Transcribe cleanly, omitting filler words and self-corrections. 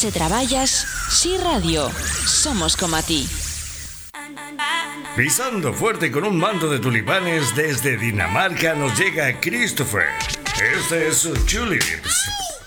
se traballas, Si Radio. Somos como a ti. Pisando fuerte con un manto de tulipanes desde Dinamarca nos llega Christopher. Este es Tulips.